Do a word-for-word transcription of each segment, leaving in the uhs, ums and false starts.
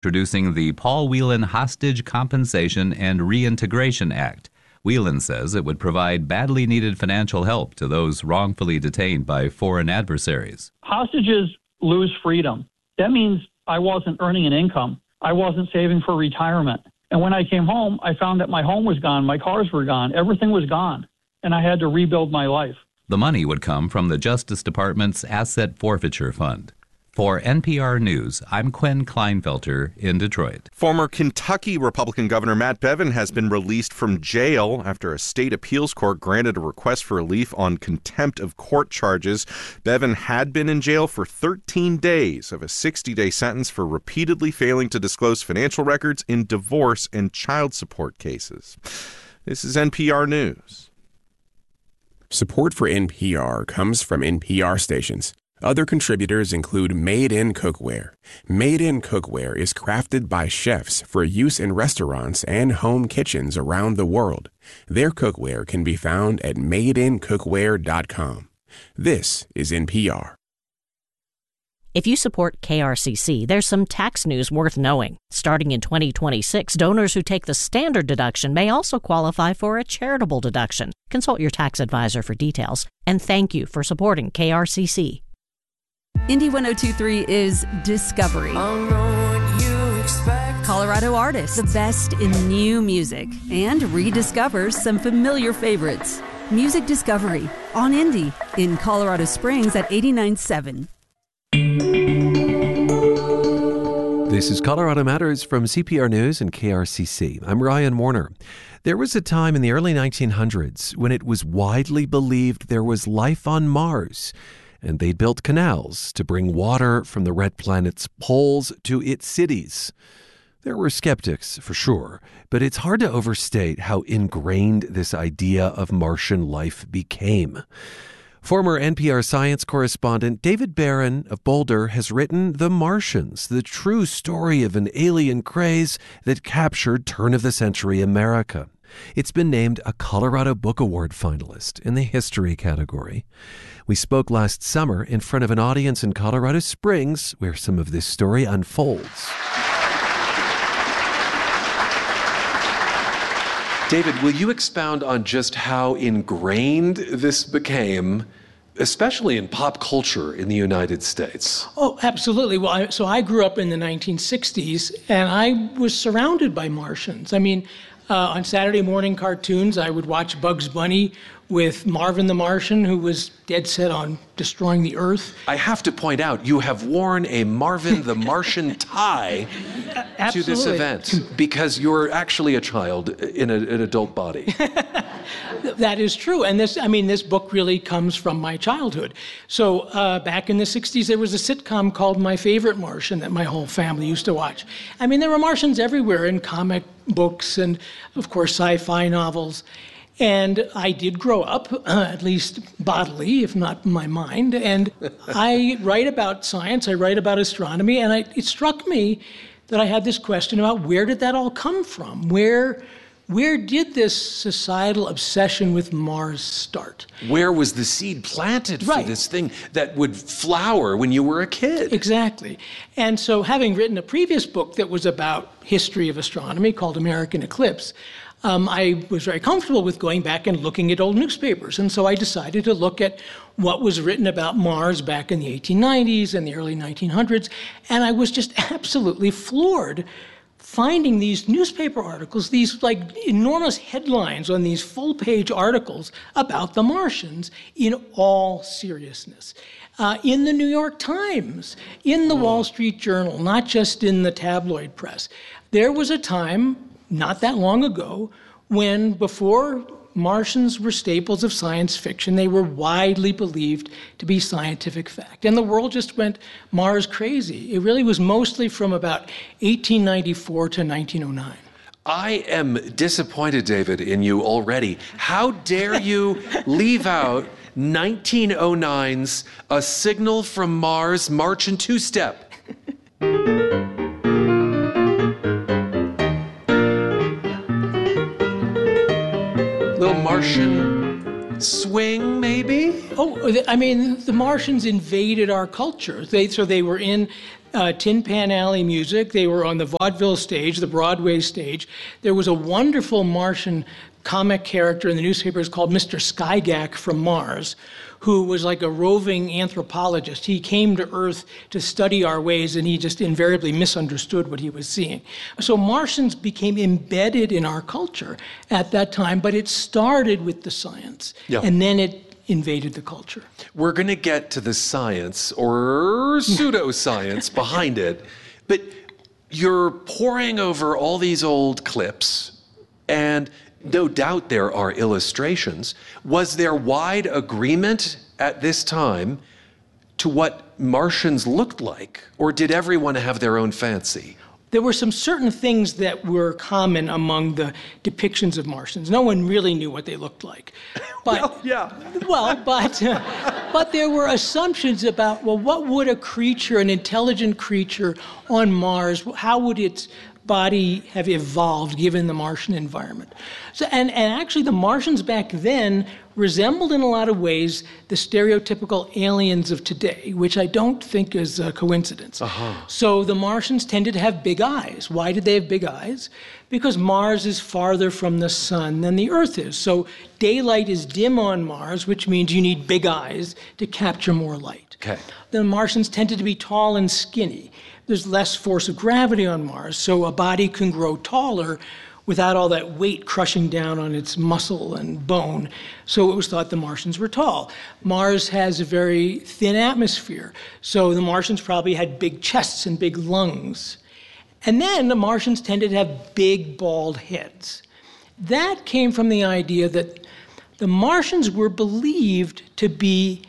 introducing the Paul Whelan Hostage Compensation and Reintegration Act. Whelan says it would provide badly needed financial help to those wrongfully detained by foreign adversaries. Hostages lose freedom. That means I wasn't earning an income. I wasn't saving for retirement. And when I came home, I found that my home was gone, my cars were gone, everything was gone, and I had to rebuild my life. The money would come from the Justice Department's Asset Forfeiture Fund. For N P R News, I'm Quinn Kleinfelter in Detroit. Former Kentucky Republican Governor Matt Bevin has been released from jail after a state appeals court granted a request for relief on contempt of court charges. Bevin had been in jail for thirteen days of a sixty-day sentence for repeatedly failing to disclose financial records in divorce and child support cases. This is N P R News. Support for N P R comes from N P R stations. Other contributors include Made In Cookware. Made In Cookware is crafted by chefs for use in restaurants and home kitchens around the world. Their cookware can be found at made in cookware dot com. This is N P R. If you support K R C C, there's some tax news worth knowing. Starting in twenty twenty-six, donors who take the standard deduction may also qualify for a charitable deduction. Consult your tax advisor for details. And thank you for supporting K R C C. Indy one oh two point three is Discovery. Colorado artists, the best in new music, and rediscovers some familiar favorites. Music Discovery on Indy in Colorado Springs at eighty-nine point seven. This is Colorado Matters from C P R News and K R C C. I'm Ryan Warner. There was a time in the early nineteen hundreds when it was widely believed there was life on Mars, and they'd built canals to bring water from the red planet's poles to its cities. There were skeptics, for sure, but it's hard to overstate how ingrained this idea of Martian life became. Former N P R science correspondent David Barron of Boulder has written The Martians, the true story of an alien craze that captured turn-of-the-century America. It's been named a Colorado Book Award finalist in the history category. We spoke last summer in front of an audience in Colorado Springs where some of this story unfolds. David, will you expound on just how ingrained this became, especially in pop culture in the United States? Oh, absolutely. Well, I, so I grew up in the nineteen sixties, and I was surrounded by Martians. I mean, uh, on Saturday morning cartoons, I would watch Bugs Bunny with Marvin the Martian, who was dead set on destroying the Earth. I have to point out, you have worn a Marvin the Martian tie to this event because you're actually a child in a, an adult body. That is true. And this, I mean, this book really comes from my childhood. So uh, back in the sixties, there was a sitcom called My Favorite Martian that my whole family used to watch. I mean, there were Martians everywhere in comic books and, of course, sci-fi novels. And I did grow up, uh, at least bodily, if not in my mind. And I write about science, I write about astronomy, and I, it struck me that I had this question about where did that all come from? Where, where did this societal obsession with Mars start? Where was the seed planted for Right. this thing that would flower when you were a kid? Exactly. And so having written a previous book that was about history of astronomy called American Eclipse, Um, I was very comfortable with going back and looking at old newspapers. And so I decided to look at what was written about Mars back in the eighteen nineties and the early nineteen hundreds. And I was just absolutely floored finding these newspaper articles, these like enormous headlines on these full-page articles about the Martians in all seriousness. Uh, in the New York Times, in the Wall Street Journal, not just in the tabloid press. There was a time not that long ago, when before Martians were staples of science fiction, they were widely believed to be scientific fact. And the world just went Mars crazy. It really was mostly from about eighteen ninety-four to nineteen oh nine. I am disappointed, David, in you already. How dare you leave out nineteen oh nine's A Signal from Mars March in Two-Step? Little Martian swing, maybe? Oh, I mean, the Martians invaded our culture. They, so they were in uh, Tin Pan Alley music. They were on the vaudeville stage, the Broadway stage. There was a wonderful Martian comic character in the newspapers called Mister Skygack from Mars, who was like a roving anthropologist. He came to Earth to study our ways, and he just invariably misunderstood what he was seeing. So Martians became embedded in our culture at that time, but it started with the science, yeah. and then it invaded the culture. We're going to get to the science or pseudoscience behind it, but you're poring over all these old clips, and no doubt there are illustrations. Was there wide agreement at this time to what Martians looked like, or did everyone have their own fancy? There were some certain things that were common among the depictions of Martians. No one really knew what they looked like. But, well, yeah. well, but, uh, but there were assumptions about, well, what would a creature, an intelligent creature on Mars, how would its body have evolved given the Martian environment? So, and, and actually the Martians back then resembled in a lot of ways the stereotypical aliens of today, which I don't think is a coincidence. Uh-huh. So the Martians tended to have big eyes. Why did they have big eyes? Because Mars is farther from the sun than the Earth is. So daylight is dim on Mars, which means you need big eyes to capture more light. Okay. The Martians tended to be tall and skinny. There's less force of gravity on Mars, so a body can grow taller without all that weight crushing down on its muscle and bone. So it was thought the Martians were tall. Mars has a very thin atmosphere, so the Martians probably had big chests and big lungs. And then the Martians tended to have big, bald heads. That came from the idea that the Martians were believed to be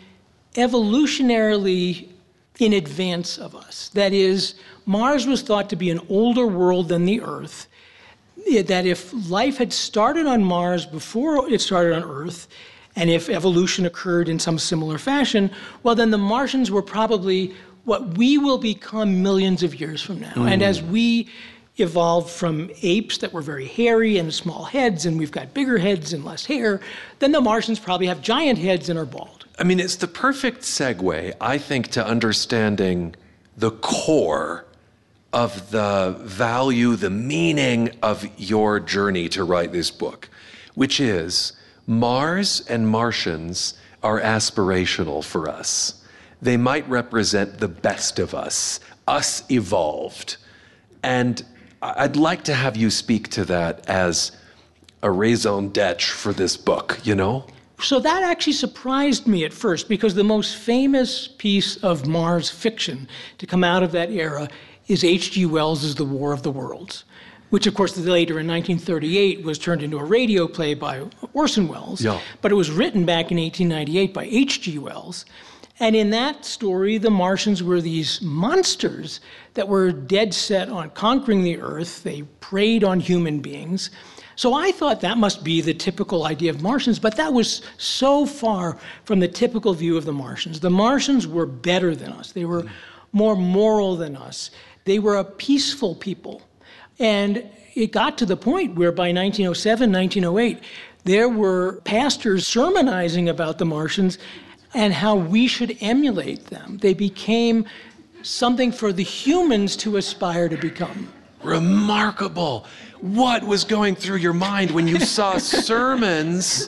evolutionarily in advance of us. That is, Mars was thought to be an older world than the Earth, that if life had started on Mars before it started on Earth, and if evolution occurred in some similar fashion, well, then the Martians were probably what we will become millions of years from now. Mm. And as we evolved from apes that were very hairy and small heads, and we've got bigger heads and less hair, then the Martians probably have giant heads and are bald. I mean, it's the perfect segue, I think, to understanding the core of the value, the meaning of your journey to write this book, which is Mars and Martians are aspirational for us. They might represent the best of us, us evolved. And I'd like to have you speak to that as a raison d'etre for this book, you know? So that actually surprised me at first, because the most famous piece of Mars fiction to come out of that era is H G Wells' The War of the Worlds, which of course later in nineteen thirty-eight was turned into a radio play by Orson Welles. Yeah. But it was written back in eighteen ninety-eight by H G Wells. And in that story, the Martians were these monsters that were dead set on conquering the Earth. They preyed on human beings. So I thought that must be the typical idea of Martians, but that was so far from the typical view of the Martians. The Martians were better than us. They were more moral than us. They were a peaceful people. And it got to the point where by nineteen oh seven, nineteen oh eight, there were pastors sermonizing about the Martians and how we should emulate them. They became something for the humans to aspire to become. Remarkable. What was going through your mind when you saw sermons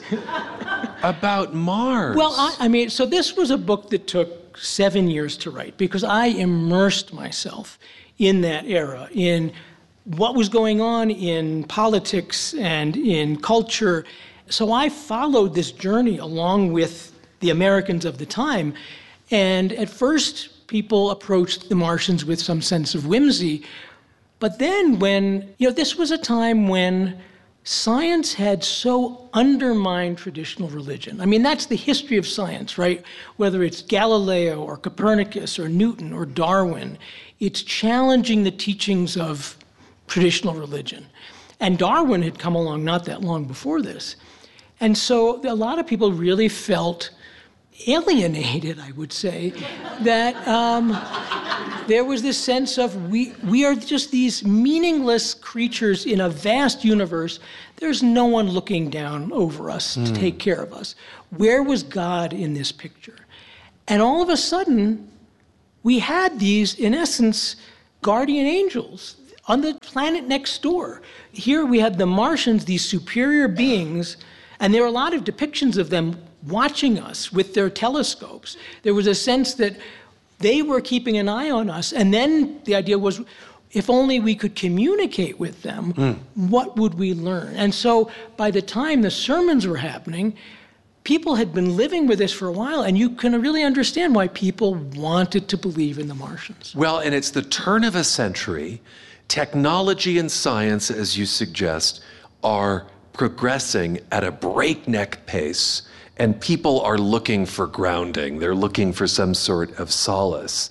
about Mars? Well, I, I mean, so this was a book that took seven years to write because I immersed myself in that era, in what was going on in politics and in culture. So I followed this journey along with the Americans of the time. And at first, people approached the Martians with some sense of whimsy. But then when, you know, this was a time when science had so undermined traditional religion. I mean, that's the history of science, right? Whether it's Galileo or Copernicus or Newton or Darwin, it's challenging the teachings of traditional religion. And Darwin had come along not that long before this. And so a lot of people really felt alienated, I would say, that um, there was this sense of we, we are just these meaningless creatures in a vast universe. There's no one looking down over us mm. to take care of us. Where was God in this picture? And all of a sudden, we had these, in essence, guardian angels on the planet next door. Here we had the Martians, these superior beings, and there are a lot of depictions of them watching us with their telescopes. There was a sense that they were keeping an eye on us, and then the idea was, if only we could communicate with them, mm. what would we learn? And so by the time the sermons were happening, people had been living with this for a while, and you can really understand why people wanted to believe in the Martians. Well, and it's the turn of a century. Technology and science, as you suggest, are progressing at a breakneck pace, and people are looking for grounding. They're looking for some sort of solace.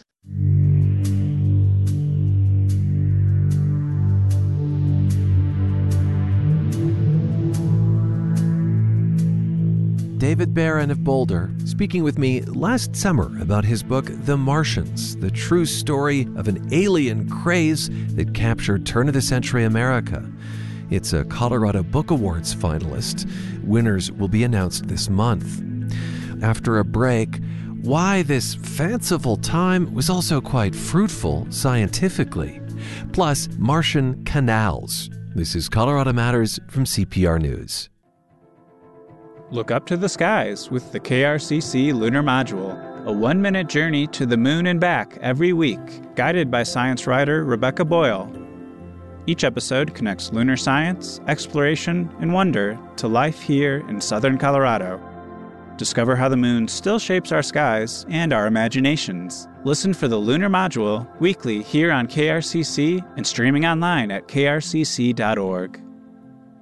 David Barron of Boulder, speaking with me last summer about his book, The Martians, the true story of an alien craze that captured turn-of-the-century America. It's a Colorado Book Awards finalist. Winners will be announced this month. After a break, why this fanciful time was also quite fruitful scientifically. Plus, Martian canals. This is Colorado Matters from C P R News. Look up to the skies with the K R C C Lunar Module, a one-minute journey to the moon and back every week, guided by science writer Rebecca Boyle. Each episode connects lunar science, exploration, and wonder to life here in southern Colorado. Discover how the moon still shapes our skies and our imaginations. Listen for the Lunar Module weekly here on K R C C and streaming online at k r c c dot org.